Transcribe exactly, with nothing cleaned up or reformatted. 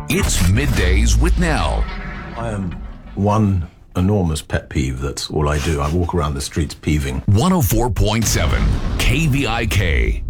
It's Middays with Nell. I am one enormous pet peeve. That's all I do. I walk around the streets peeving. one oh four point seven K V I K.